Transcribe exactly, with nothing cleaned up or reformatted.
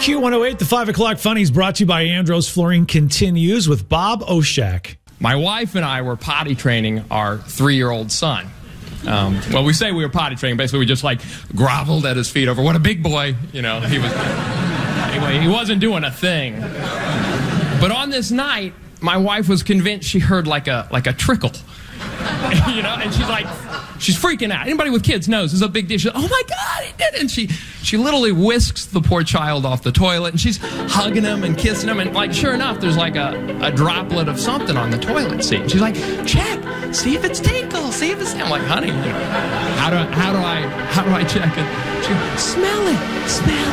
Q one oh eight, the five o'clock funnies brought to you by Andros Flooring continues with Bob Oshak. My wife and I were potty training our three-year-old son. Um, well, we say we were potty training. Basically, we just like groveled at his feet over. What a big boy, you know. He was anyway. He wasn't doing a thing. But on this night, my wife was convinced she heard like a like a trickle, you know. And she's like, she's freaking out. Anybody with kids knows this is a big deal. She's like, oh my God, he did it! And she she literally whisks the poor child off the toilet, and she's hugging him and kissing him, and like sure enough, there's like a, a droplet of something on the toilet seat. And she's like, check, see if it's tinkle, see if it's. I'm like, honey, you know, how do how do I how do I check it? She, smell it, smell